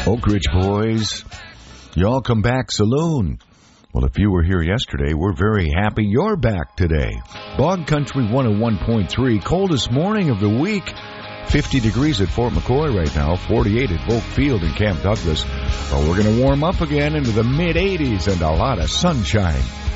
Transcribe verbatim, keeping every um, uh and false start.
Oak Ridge boys, y'all come back saloon. Well, if you were here yesterday, we're very happy you're back today. Bog Country one oh one point three, coldest morning of the week. fifty degrees at Fort McCoy right now, forty-eight at Volk Field in Camp Douglas. Well, we're going to warm up again into the mid eighties and a lot of sunshine.